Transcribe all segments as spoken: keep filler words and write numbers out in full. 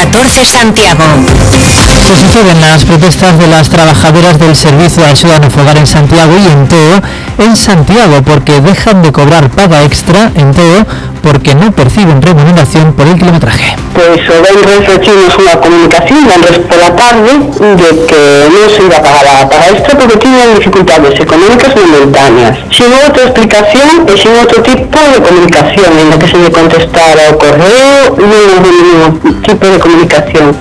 catorce Santiago. Se suceden las protestas de las trabajadoras del Servicio de Ayuda no Fogar en Santiago y en Teo, en Santiago, porque dejan de cobrar paga extra en Teo porque no perciben remuneración por el kilometraje. Pues hoy recibimos una comunicación por la tarde de que no se iba a pagar la paga extra porque tienen dificultades económicas momentáneas. Sin otra explicación y sin otro tipo de comunicación en la que se le contestara o correo, ningún, ningún tipo de comunicación.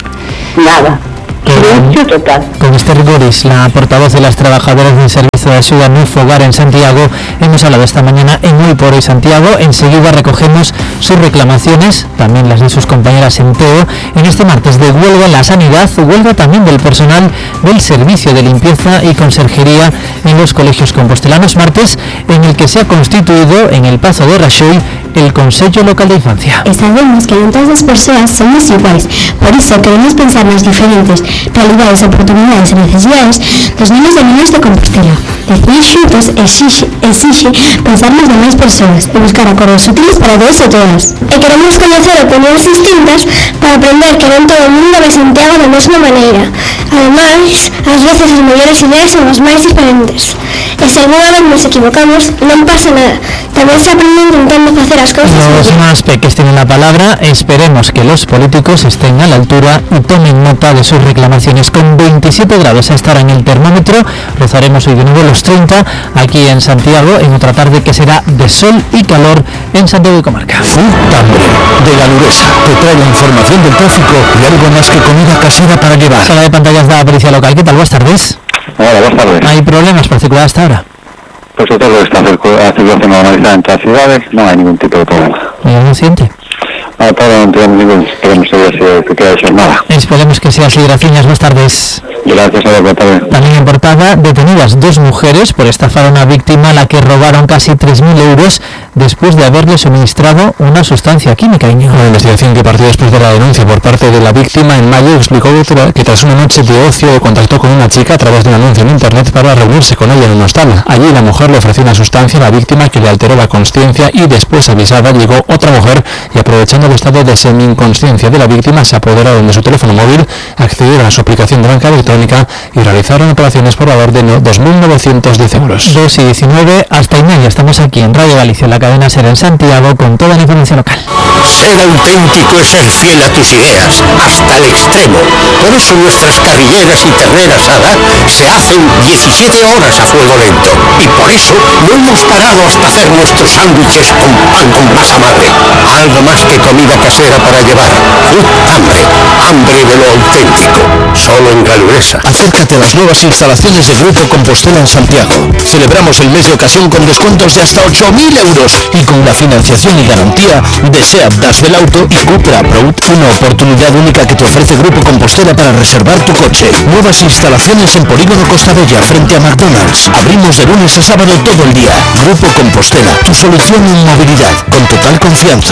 Nada. Silencio total. Con Esther Goris, la portavoz de las trabajadoras del Servicio de Ayuda no Fogar en Santiago, hemos hablado esta mañana en Hoy por Hoy Santiago. Enseguida recogemos sus reclamaciones, también las de sus compañeras en Teo, en este martes de huelga en la sanidad, huelga también del personal del Servicio de Limpieza y Conserjería en los colegios compostelanos, martes en el que se ha constituido en el Pazo de Raxoi el Consejo Local de Infancia. E sabemos que non todas as persoas somos iguais, por iso queremos pensar nas diferentes realidades, oportunidades e necesidades dos niños e niñas de Compostela. Decidir xuntos exixe, exixe pensar nas demais persoas e buscar acordos útiles para todos e todas. E queremos conocer opinións distintas para aprender que non todo o mundo ve Santiago da mesma maneira. Ademais, ás veces as mellores ideas son as máis diferentes. E se alguna vez nos equivocamos, non pasa nada. Tamén se aprende intentando facer as cousas. Los más peques tienen la palabra. Esperemos que los políticos estén a la altura y tomen nota de sus reclamaciones. Con veintisiete grados a estar en el termómetro, rozaremos hoy de nuevo los treinta aquí en Santiago, en otra tarde que será de sol y calor en Santiago y comarca. Tambre de Galuresa te trae la información del tráfico y algo más que comida casera para llevar. Sala de pantallas de la policía local. ¿Qué tal? Buenas tardes. Hola, buenas tardes. ¿Hay problemas particulares hasta ahora? Pues todo está circulación normalizada en todas las ciudades, no hay ningún tipo de problema. ¿Ningún incidente? No, todo no tenemos ningún, esperemos que quede eso nada. Esperemos que sea así. Gracias, buenas tardes. Gracias, a la buena tarde. También en portada, detenidas dos mujeres por estafar a una víctima a la que robaron casi tres mil euros después de haberle suministrado una sustancia química. Una investigación que partió después de la denuncia por parte de la víctima en mayo explicó que tras una noche de ocio contactó con una chica a través de un anuncio en internet para reunirse con ella en un hostal. Allí la mujer le ofreció una sustancia a la víctima que le alteró la consciencia y después, avisada, llegó otra mujer y, aprovechando el estado de semi-inconsciencia de la víctima, se apoderaron de su teléfono móvil, accedieron a su aplicación de banca electrónica y realizaron operaciones por valor de dos mil novecientos diez euros. dos y diecinueve, hasta y media. Estamos aquí en Radio Galicia, la cadena SER en Santiago, con toda la información local. Ser auténtico es ser fiel a tus ideas, hasta el extremo. Por eso nuestras carrilleras y ternera asada se hacen diecisiete horas a fuego lento. Y por eso no hemos parado hasta hacer nuestros sándwiches con pan con masa madre. Algo más que comida casera para llevar. Food Tambre, hambre de lo auténtico. Solo en Galuresa. Acércate a las nuevas instalaciones del Grupo Compostela en Santiago. Celebramos el mes de ocasión con descuentos de hasta ocho mil euros y con la financiación y garantía de SEAT Das del Auto y Cupra Proud, una oportunidad única que te ofrece Grupo Compostela para reservar tu coche. Nuevas instalaciones en Polígono Costa Bella frente a McDonald's. Abrimos de lunes a sábado todo el día. Grupo Compostela, tu solución en movilidad, con total confianza.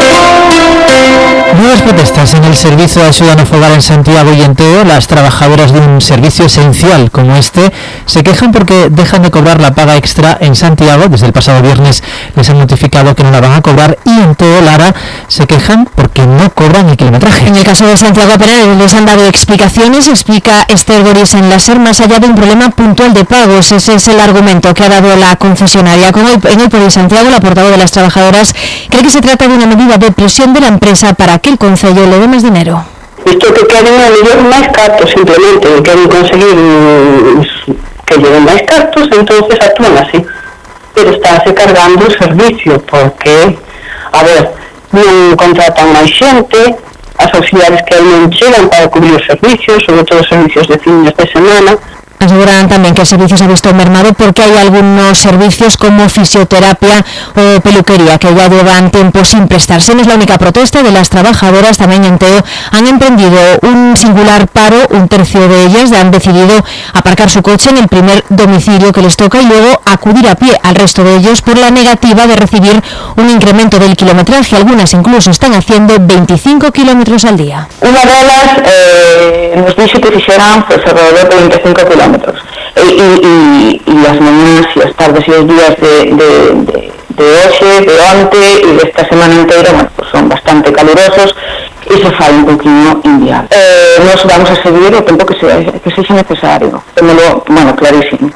Nuevas protestas en el Servicio de Ayuda no Fogar en Santiago y en Teo. Las trabajadoras de un servicio esencial como este se quejan porque dejan de cobrar la paga extra en Santiago. Desde el pasado viernes les han notificado que no la van a cobrar, y en Teo, Lara, se quejan porque no cobran el kilometraje. En el caso de Santiago Penal les han dado explicaciones, explica Esther Goris en la SER, más allá de un problema puntual de pagos. Ese es el argumento que ha dado la concesionaria. Como en Hoy por Hoy Santiago, la portavoz de las trabajadoras cree que se trata de una medida de presión de la empresa para que el concello le dé más dinero. Isto que queren a mellor máis cartos, simplemente queren conseguir que lleguen máis cartos, entonces actúan así. Pero estáse cargando o servicio, porque, a ver, non contratan máis xente, as auxiliares que aí non chegan para cubrir os servicios, sobre todo os servicios de fines de semana. Aseguran también que el servicio se ha visto mermado porque hay algunos servicios como fisioterapia o peluquería que ya llevan tiempo sin prestarse. No es la única protesta de las trabajadoras. También en Teo han emprendido un singular paro. Un tercio de ellas han decidido aparcar su coche en el primer domicilio que les toca y luego acudir a pie al resto de ellos por la negativa de recibir un incremento del kilometraje. Algunas incluso están haciendo veinticinco kilómetros al día. Una de ellas eh, nos dice que fixeran pues, alrededor de veinticinco kilómetros. E, e, e as mañanas e as tardes e os días de, de, de, de hoxe, de onte e desta semana inteira, bueno, pues son bastante calurosos, e e se fai un poquinho inviable. Eh, nós vamos a seguir o tempo que, se, que sexa necesario. Témolo, bueno, clarísimo.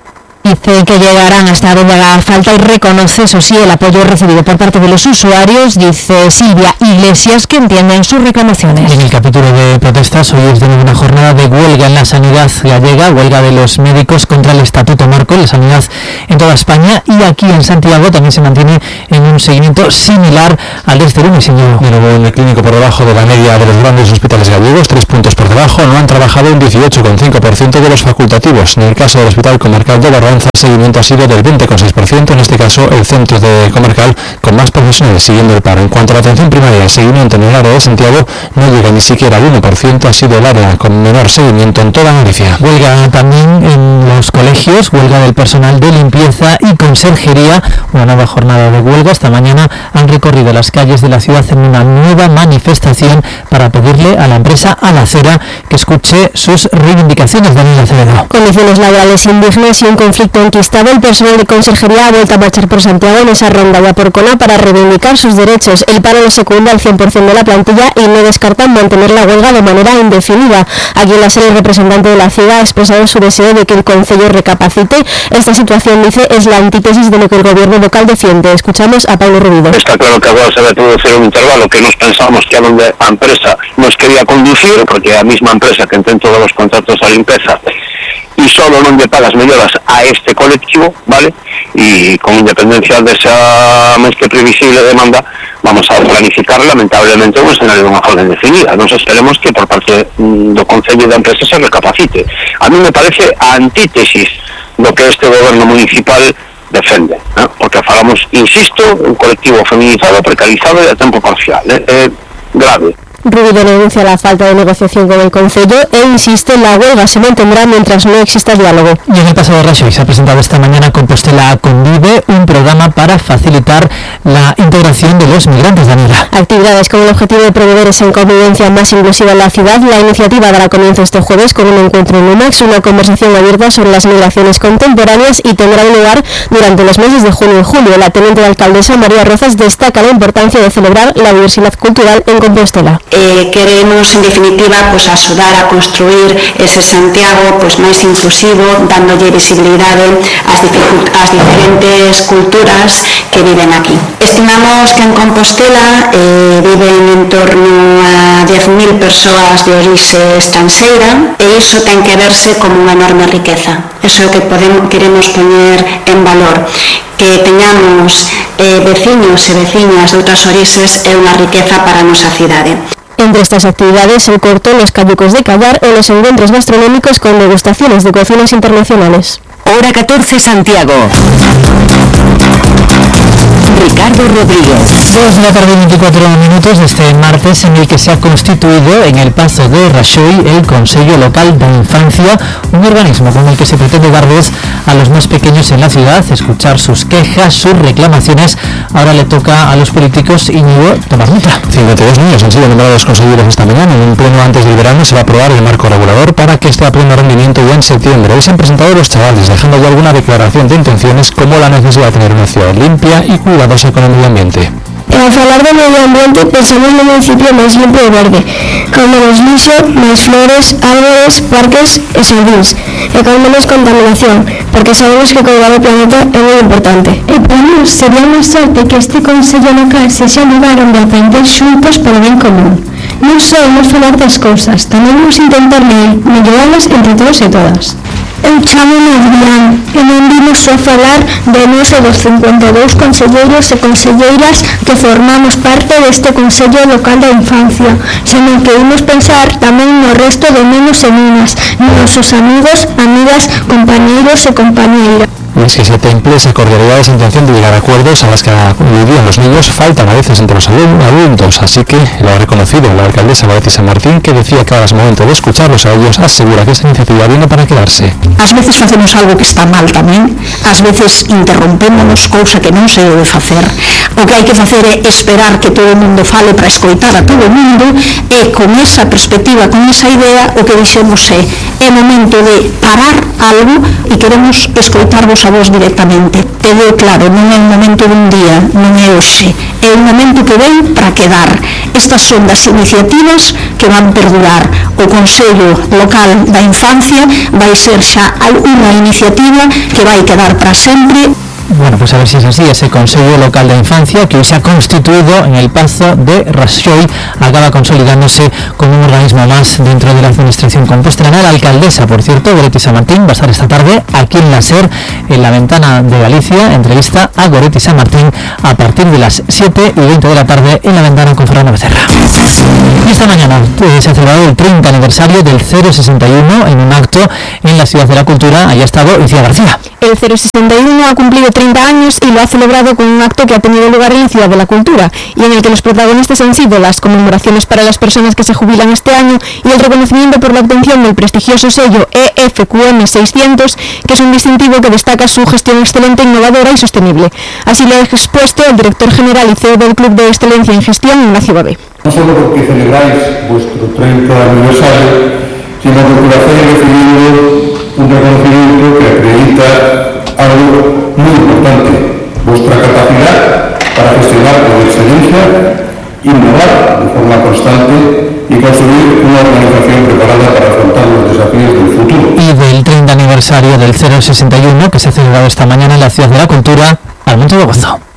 Dice que llegarán hasta donde haga falta y reconoce, eso sí, el apoyo recibido por parte de los usuarios. Dice Silvia Iglesias que entienden sus reclamaciones. En el capítulo de protestas, hoy es de nuevo una jornada de huelga en la sanidad gallega, huelga de los médicos contra el Estatuto Marco, la sanidad en toda España, y aquí en Santiago también se mantiene en un seguimiento similar al de este lunes, señor. De nuevo, en el clínico por debajo de la media de los grandes hospitales gallegos, tres puntos por debajo, no han trabajado un dieciocho coma cinco por ciento de los facultativos. En el caso del Hospital Comarcal de Barranza, el seguimiento ha sido del veinte coma seis por ciento, en este caso el centro de comarcal con más profesionales siguiendo el paro. En cuanto a la atención primaria, el seguimiento en el área de Santiago no llega ni siquiera al uno por ciento, ha sido el área con menor seguimiento en toda Galicia. Huelga también en los colegios, huelga del personal de limpieza y conserjería, una nueva jornada de huelga. Esta mañana han recorrido las calles de la ciudad en una nueva manifestación para pedirle a la empresa Alacera que escuche sus reivindicaciones. Daniel Acevedo. Condiciones laborales indignas y un conflicto enquistado, el personal de conserjería ha vuelto a marchar por Santiago en esa ronda ya por Cona para reivindicar sus derechos. El paro lo secunda al cien por ciento de la plantilla y no descartan mantener la huelga de manera indefinida. Aquí en la serie, el representante de la ciudad ha expresado su deseo de que el Concello recapacite. Esta situación, dice, es la antítesis de lo que el gobierno local defiende. Escuchamos a Pablo Rubido. Está claro que agora se vai producir un intervalo que nos pensamos que a donde a empresa nos quería conducir, porque é a mesma empresa que ten todos os contratos a limpeza e solo non lle pagas melloras a este colectivo, vale? E con independencia desa máis que previsible demanda, vamos a planificar lamentablemente un escenario dunha forma indefinida. Nos esperemos que por parte do Concello da empresa se recapacite. A mí me parece a antítesis do que este goberno municipal defende, ¿no? Porque falamos, insisto, un colectivo feminizado, precarizado e a tempo parcial, é eh? eh, grave. Rubido denuncia la falta de negociación con el Concello e insiste en la huelga se mantendrá mientras no exista diálogo. Y en el Paso de Raxoi se ha presentado esta mañana Compostela Convive, un programa para facilitar la integración de los migrantes. Daniela. Actividades con el objetivo de promover esa convivencia más inclusiva en la ciudad. La iniciativa dará comienzo este jueves con un encuentro en UMAX, una conversación abierta sobre las migraciones contemporáneas, y tendrá lugar durante los meses de junio y julio. La teniente de alcaldesa María Rozas destaca la importancia de celebrar la diversidad cultural en Compostela. Eh, queremos, en definitiva, pues axudar a construir ese Santiago pues máis inclusivo, dándolle visibilidade ás, ás diferentes culturas que viven aquí. Estimamos que en Compostela eh, viven en torno a diez mil persoas de orixe estranxeira e iso ten que verse como unha enorme riqueza. Eso é o que podemos, queremos poñer en valor. Que teñamos eh, veciños e veciñas de outras orixes é unha riqueza para a nosa cidade. Entre estas actividades, el corto, los cayucos de Callar o los encuentros gastronómicos con degustaciones de cocinas internacionales. Hora catorce, Santiago. Ricardo Rodríguez. dos de la tarde, veinticuatro minutos de este martes, en el que se ha constituido en el Pazo de Raxoi el Consello Local de Infancia, un organismo con el que se pretende dar voz a los más pequeños en la ciudad, escuchar sus quejas, sus reclamaciones. Ahora le toca a los políticos Íñigo tomar nota. cincuenta y dos niños han sido nombrados consejeros esta mañana. En un pleno antes del verano se va a aprobar el marco regulador para que esté a pleno rendimiento ya en septiembre. Hoy se han presentado los chavales, dejando ya alguna declaración de intenciones, como la necesidad de tener una ciudad limpia y cuidadosa con el medio ambiente. Al falar de medio ambiente, pensamos en un municipio máis limpio e verde, con menos lixo, máis flores, árboles, parques e xardíns, e con menos contaminación, porque sabemos que cuidar o planeta é moi importante. E para nós sería unha sorte que este Consello Local sexa lugar onde aprender xuntos polo ben común. Non só imos falar das cousas, tamén imos intentar melloralas entre todos e todas. Eu chamo-me Adrián e non vimos só falar de nós e dos cincuenta e dous conselleiros e conselleiras que formamos parte deste Consello Local da Infancia, senón que imos pensar tamén no resto de nenos e niñas, nosos amigos, amigas, compañeiros e compañeiras. Y es que se temple esa cordialidad, esa intención de llegar a acuerdos a las que aludirían los niños, faltan a veces entre los adultos, así que lo ha reconocido la alcaldesa Goretti San Martín, que decía que ahora es momento de escucharlos a ellos, asegura que esta iniciativa viene para quedarse. Ás veces facemos algo que está mal tamén, ás veces interrompémonos cousa que non se debe facer. O que hai que facer é esperar que todo o mundo fale para escoitar a todo o mundo, e con esa perspectiva, con esa idea, o que dixemos é é momento de parar algo e queremos escoitarvos a vos directamente. Te digo claro, non é un momento dun día, non é hoxe, é un momento que ven para quedar. Estas son das iniciativas que van perdurar. O Consello Local da Infancia vai ser xa unha iniciativa que vai quedar para sempre. Bueno, pues a ver si es así. Ese Consejo Local de Infancia, que hoy se ha constituido en el Pazo de Raxoi, acaba consolidándose como un organismo más dentro de la administración compostelana. La alcaldesa, por cierto, Goretti San Martín, va a estar esta tarde aquí en la SER, en la Ventana de Galicia, entrevista a Goretti San Martín a partir de las siete y veinte de la tarde en la Ventana con Fernando Becerra. Y esta mañana eh, se ha celebrado el treinta aniversario del cero sesenta y uno en un acto en la Ciudad de la Cultura. Allí ha estado Lucía García. El cero sesenta y uno ha cumplido treinta años y lo ha celebrado con un acto que ha tenido lugar en la Ciudad de la Cultura y en el que los protagonistas han sido las conmemoraciones para las personas que se jubilan este año y el reconocimiento por la obtención del prestigioso sello E F Q M seiscientos, que es un distintivo que destaca su gestión excelente, innovadora y sostenible. Así lo ha expuesto el director general y C E O del Club de Excelencia en Gestión, Ignacio Babé. No solo porque celebráis vuestro treinta aniversario, sino porque lo hacéis recibiendo un reconocimiento que acredita algo muy importante: vuestra capacidad para gestionar con excelencia, innovar de forma constante y construir una organización preparada para afrontar los desafíos del futuro. Y del treinta aniversario del cero sesenta y uno, que se ha celebrado esta mañana en la Ciudad de la Cultura, al Monte de Gozo.